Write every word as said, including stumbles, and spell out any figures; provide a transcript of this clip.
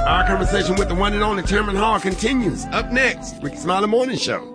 Our conversation with the one and only Chairman Hall continues. Up next, Ricky Smiley Morning Show.